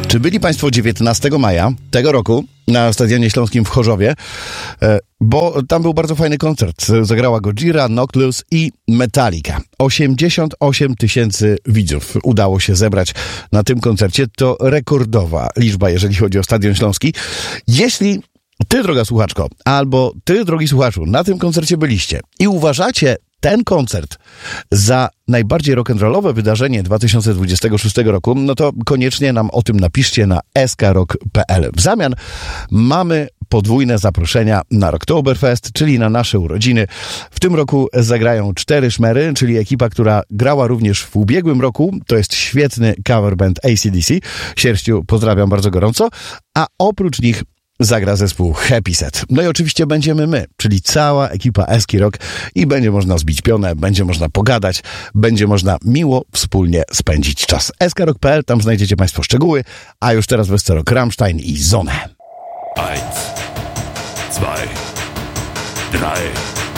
Czy byli Państwo 19 maja tego roku na Stadionie Śląskim w Chorzowie? Bo tam był bardzo fajny koncert. Zagrała Gojira, Noctlus i Metallica. 88 000 widzów udało się zebrać na tym koncercie. To rekordowa liczba, jeżeli chodzi o Stadion Śląski. Jeśli ty, droga słuchaczko, albo ty, drogi słuchaczu, na tym koncercie byliście i uważacie ten koncert za najbardziej rock'n'rollowe wydarzenie 2026 roku, no to koniecznie nam o tym napiszcie na skrok.pl. W zamian mamy podwójne zaproszenia na Rocktoberfest, czyli na nasze urodziny. W tym roku zagrają 4 szmery, czyli ekipa, która grała również w ubiegłym roku. To jest świetny cover band AC/DC. Sierściu, pozdrawiam bardzo gorąco. A oprócz nich zagra zespół Happy Set. No i oczywiście będziemy my, czyli cała ekipa Eski Rock i będzie można zbić pionę, będzie można pogadać, będzie można miło wspólnie spędzić czas. skrok.pl, tam znajdziecie Państwo szczegóły, a już teraz Westerok, Rammstein i Zonę. 1, 2, 3